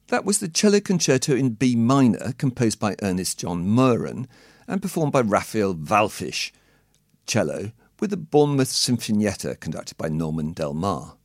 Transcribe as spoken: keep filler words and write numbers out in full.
That was the Cello Concerto in B minor, composed by Ernest John Meuren and performed by Raphael Wallfisch, cello, with the Bournemouth Sinfonietta, conducted by Norman Del Mar.